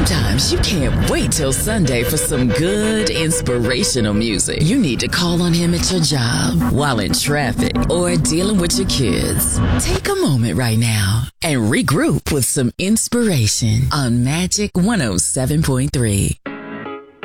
Sometimes you can't wait till Sunday for some good, inspirational music. You need to call on him at your job, while in traffic, or dealing with your kids. Take a moment right now and regroup with some inspiration on Magic 107.3.